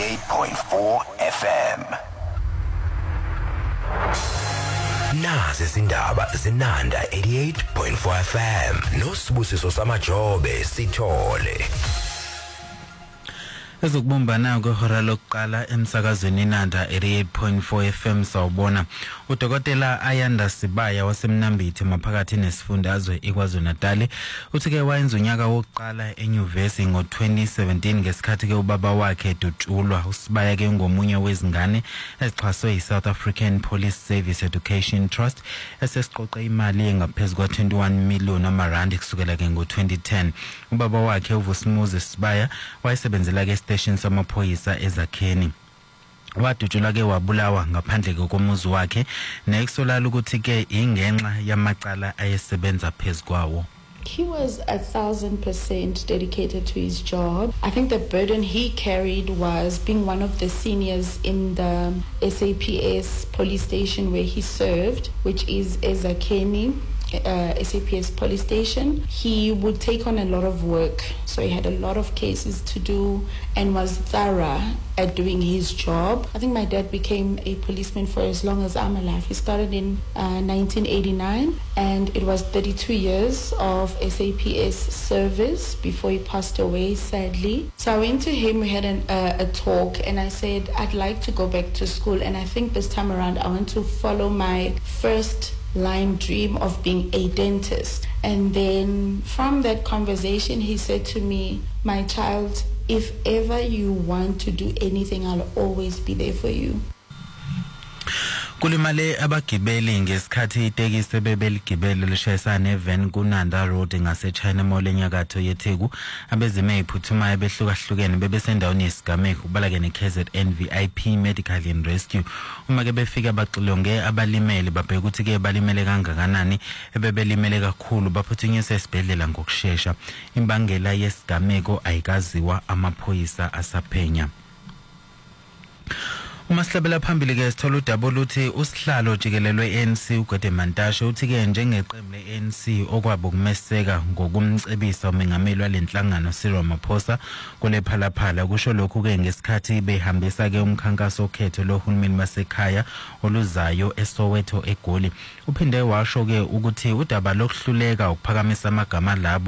88.4 FM. Nazi izindaba zinanda 88.4 FM nosibusiso samajobe sithole. Ezokubumbana kwehora lokuqala emsakazweni Nanda 88.4 FM sawubona uDokotela Ayanda Sibaya wasemnambithi maphakathi nesifundazwe iKwaZulu-Natal uthi ke wayenza unyaka wokuqala enyuvesi ngo2017 ngesikhathi ke ubaba wakhe edutshulwa uSibaya ke ngomunye wezingane ezixhaswe yiSouth African Police Service Education Trust esesiqoqe imali engaphezulu kwa21 million amarandi kusukela ke ngo2010 ubaba wakhe uVusimuzi Sibaya wayesebenzela ke station samaphoyisa eZakheni wadutshulwa ke wabulawa ngaphandle komuzi wakhe nekusolala ukuthi ke ingenxa yamacala ayesebenza phezukwawo. He was 1,000% dedicated to his job. I think the burden he carried was being one of the seniors in the SAPS police station where he served, which is Ezakheni. SAPS police station. He would take on a lot of work, so he had a lot of cases to do and was thorough at doing his job. I think my dad became a policeman for as long as I'm alive. He started in 1989 and it was 32 years of SAPS service before he passed away sadly. So I went to him, we had a talk and I said I'd like to go back to school, and I think this time around I want to follow my first line dream of being a dentist. And then from that conversation he said to me, my child, if ever you want to do anything, I'll always be there for you. Kulimale abagibeli ngesikhathi itekisi bebeligibele lishayisana eVan kuNanda Road ngase China Mall enyakatho yeTheku abezime iphuthumayo behlukahlukene bebesendaweni yesigameko kubalake neKZN VIP Medical and Rescue uma ke befika baxilonge abalimele babheka ukuthi ke balimele kangakanani ebebelimele kakhulu baphuthunyiswa esibhedlela ngokusheshsha imbangela yesigameko ayikaziwa amaphoyisa asaphenya. Umasilabela phambili ke sithola udaba oluthi usihlalo jikelelwe ANC uGode Mantashe uthi ke njengeqembu leANC okwabo ukumeseka ngokumcebisa umengameli walenhlangano Cyril Ramaphosa kulephalaphala kusho lokhu ke ngesikhathi behambisa ke umkhankaso okhetho lohulumeni basekhaya oluzayo eSoweto eGoli uphinde washo ke ukuthi udaba lokuhluleka ukuphakamisa amagama labo